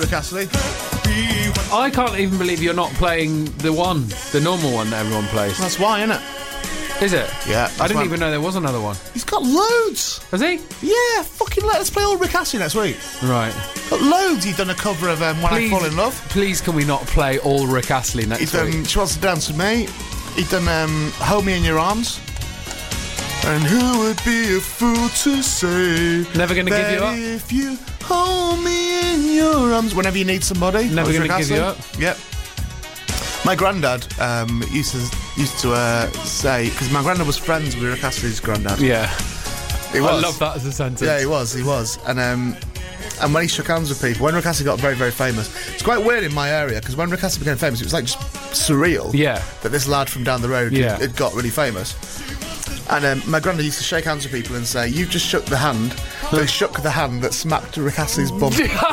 Rick Astley. I can't even believe you're not playing the normal one that everyone plays. That's why, isn't it? Is it? Yeah. I didn't even know there was another one. He's got loads. Has he? Yeah, fucking let's play all Rick Astley next week. Right. Got loads. He's done a cover of When I Fall in Love. Please, can we not play all Rick Astley next He's done week? She Wants to Dance With Me. He's done Hold Me In Your Arms. And who would be a fool to say Never Gonna Give You Up? If you hold me in your arms whenever you need somebody. Never Gonna Give You Up? Yep. My granddad used to say, because my granddad was friends with Rick Astley's granddad. Yeah. He was. I love that as a sentence. Yeah, he was. And when he shook hands with people, when Rick Astley got very, very famous, it's quite weird in my area, because when Rick Astley became famous, it was like just surreal. Yeah. That this lad from down the road had got really famous. And my granddad used to shake hands with people and say, "You just shook the hand." They shook the hand that smacked Rick Astley's bum.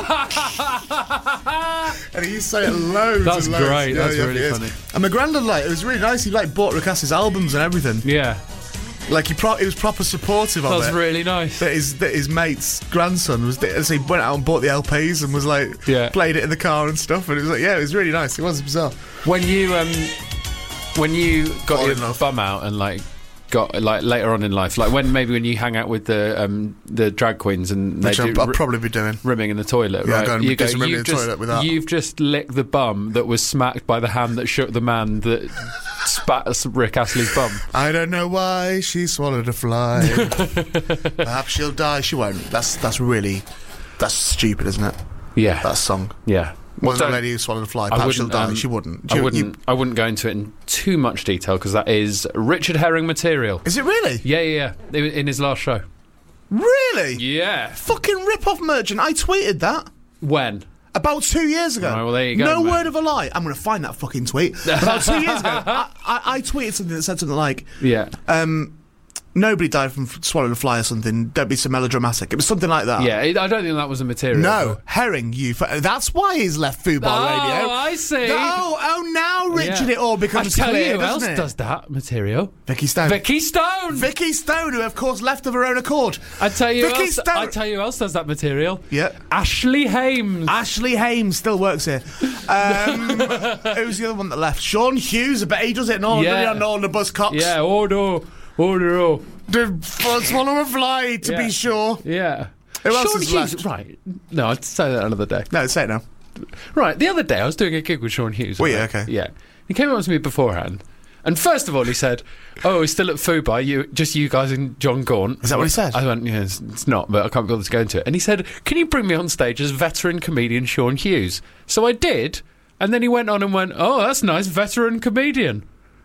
And he used to say it loads. That's and loads. great. Yeah, That's really funny. And my granddad, it was really nice. He bought Rick Astley's albums and everything. Yeah. He was proper supportive of it. That's really nice. That his mate's grandson was. So he went out and bought the LPs and was played it in the car and stuff. And it was it was really nice. It was bizarre. When you got your love. bum out and got later on in life, when you hang out with the drag queens and Which they do I'll probably be doing. rimming in the toilet, Yeah, right? go and do some rimming in the toilet with that. You've just licked the bum that was smacked by the hand that shook the man that spat Rick Astley's bum. I don't know why she swallowed a fly. Perhaps she'll die. She won't. That's stupid, isn't it? Yeah. That song. Yeah. Wasn't a lady who swallowed a fly. Perhaps she'll die. She wouldn't. I wouldn't go into it in too much detail because that is Richard Herring material. Is it really? Yeah. In his last show. Really? Yeah. Fucking rip-off merchant. I tweeted that. When? About 2 years ago. Right, well, there you go, no mate. word of a lie. I'm going to find that fucking tweet. About 2 years ago, I tweeted something that said something like, Yeah. nobody died from swallowing a fly or something. Don't be so melodramatic. It was something like that. Yeah, I don't think that was a material. No, Herring, that's why he's left Football Radio. Oh, I see. Now, Richard, it all becomes I tell clear, you who else doesn't it? does that material. Vicky Stone. Vicky Stone! Vicky Stone, who of course left of her own accord. I tell you Vicky who Stone. who else does that material. Yeah. Ashley Hames. Ashley Hames still works here. Who's the other one that left? Sean Hughes. I bet he does it in all, on all the Buzzcocks. Yeah, order. Swallow a fly, to be sure. Yeah. Who else Sean is Hughes, left? right. No, I'd say that another day. No, say it now. Right, the other day I was doing a gig with Sean Hughes. Were you? right? Okay. Yeah. He came up to me beforehand, and first of all he said, "Oh, he's still at Fubar, you guys and John Gaunt." Is that what he said? I went, "Yeah, it's not, but I can't be bothered to go into it." And he said, "Can you bring me on stage as veteran comedian Sean Hughes?" So I did, and then he went on and went, "Oh, that's nice, veteran comedian."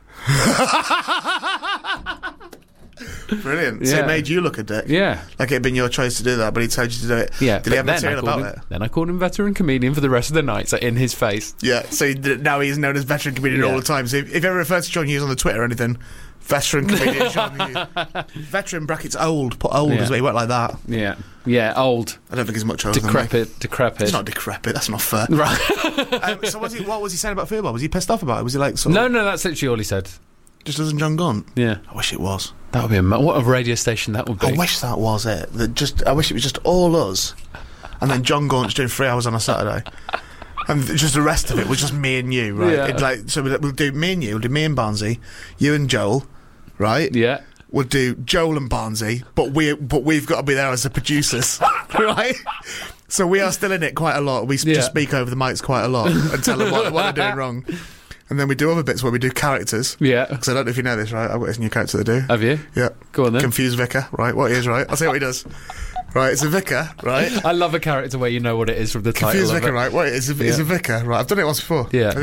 Brilliant. So Yeah. it made you look a dick. Yeah. Like it had been your choice to do that, but he told you to do it. Yeah. Did he have but material then I about called it? Then I called him veteran comedian for the rest of the night, so in his face. Yeah, so now he's known as veteran comedian Yeah. all the time. So if you ever refer to Sean Hughes on the Twitter or anything, veteran comedian Sean Hughes. Veteran brackets old. Put old as well. He went like that. Yeah. Yeah, old. I don't think he's much older than me. Decrepit. He's not decrepit. That's not fair. Right. So what was he saying about Football? Was he pissed off about it? Was he like No, that's literally all he said. just doesn't John Gaunt? Yeah. I wish it was. That would be what a radio station that would be. I wish that was it. I wish it was just all us, and then John Gaunt's doing 3 hours on a Saturday, and just the rest of it was just me and you, right? Yeah. So we'll do me and you. We'll do me and Barnsey, you and Joel, right? Yeah. We'll do Joel and Barnsey, but we've got to be there as the producers, right? So we are still in it quite a lot. We just speak over the mics quite a lot and tell them what they're doing wrong. And then we do other bits where we do characters. Yeah. Because I don't know if you know this, right? I've got this new character to do. Have you? Yeah. Go on then. Confused vicar, right? What he is, right? I'll tell you what he does. Right, it's a vicar, right? I love a character where you know what it is from the title. Confused of vicar, it. right? What it is, it's a vicar, right? I've done it once before. Yeah. I did